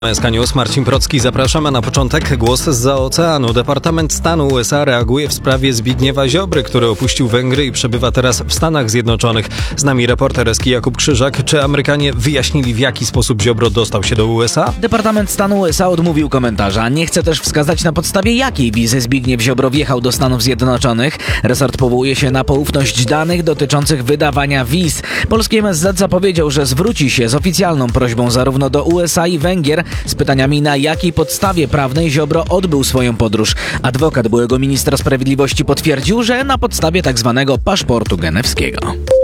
SK News, Marcin Procki, zapraszamy na początek. Głos zza oceanu. Departament Stanu USA reaguje w sprawie Zbigniewa Ziobry, który opuścił Węgry i przebywa teraz w Stanach Zjednoczonych. Z nami reporter SK Jakub Krzyżak. Czy Amerykanie wyjaśnili, w jaki sposób Ziobro dostał się do USA? Departament Stanu USA odmówił komentarza. Nie chce też wskazać, na podstawie jakiej wizy Zbigniew Ziobro wjechał do Stanów Zjednoczonych. Resort powołuje się na poufność danych dotyczących wydawania wiz. Polski MSZ zapowiedział, że zwróci się z oficjalną prośbą zarówno do USA i Węgier z pytaniami, na jakiej podstawie prawnej Ziobro odbył swoją podróż. Adwokat byłego ministra sprawiedliwości potwierdził, że na podstawie tzw. paszportu genewskiego.